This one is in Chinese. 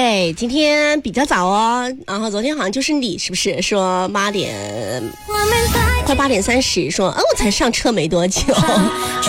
对，今天比较早哦，然后昨天好像就是你是不是说快8点30说，我才上车没多久。